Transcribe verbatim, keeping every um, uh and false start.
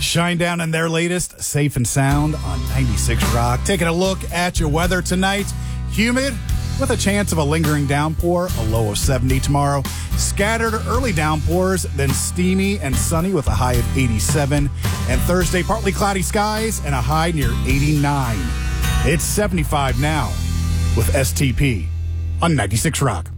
Shinedown and their latest, Safe and Sound on ninety-six Rock. Taking a look at your weather tonight. Humid with a chance of a lingering downpour, a low of seventy tomorrow. Scattered early downpours, then steamy and sunny with a high of eighty-seven. And Thursday, partly cloudy skies and a high near eighty-nine. It's seventy-five now with S T P on ninety-six Rock.